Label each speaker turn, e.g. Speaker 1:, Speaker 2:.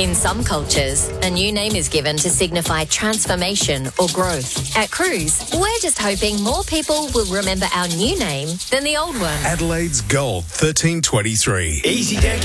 Speaker 1: In some cultures, a new name is given to signify transformation or growth. At Cruise, we're just hoping more people will remember our new name than the old one.
Speaker 2: Adelaide's Gold 1323.
Speaker 3: Easy, Dad.